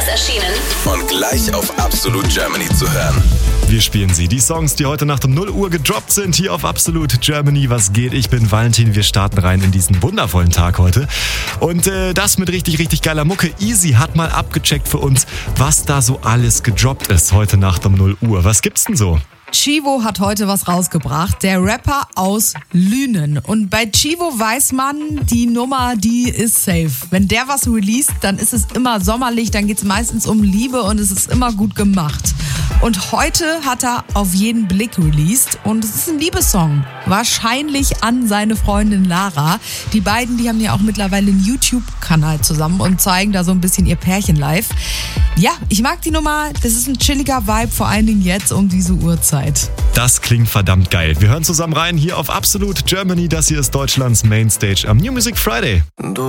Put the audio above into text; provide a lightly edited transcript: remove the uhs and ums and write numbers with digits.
erschienen und gleich auf Absolute Germany zu hören. Wir spielen sie, die Songs, die heute Nacht um 0 Uhr gedroppt sind, hier auf Absolute Germany. Was geht? Ich bin Valentin, wir starten rein in diesen wundervollen Tag heute. Und das mit richtig, richtig geiler Mucke. Easy hat mal abgecheckt für uns, was da so alles gedroppt ist heute Nacht um 0 Uhr. Was gibt's denn so? Chivo hat heute was rausgebracht, der Rapper aus Lünen. Und bei Chivo weiß man, die Nummer, die ist safe. Wenn der was released, dann ist es immer sommerlich, dann geht es meistens um Liebe und es ist immer gut gemacht. Und heute hat er Auf jeden Blick released und es ist ein Liebessong. Wahrscheinlich an seine Freundin Lara. Die beiden, die haben ja auch mittlerweile einen YouTube-Kanal zusammen und zeigen da so ein bisschen ihr Pärchen live. Ja, ich mag die Nummer, das ist ein chilliger Vibe, vor allen Dingen jetzt um diese Uhrzeit. Das klingt verdammt geil. Wir hören zusammen rein hier auf Absolute Germany. Das hier ist Deutschlands Mainstage am New Music Friday.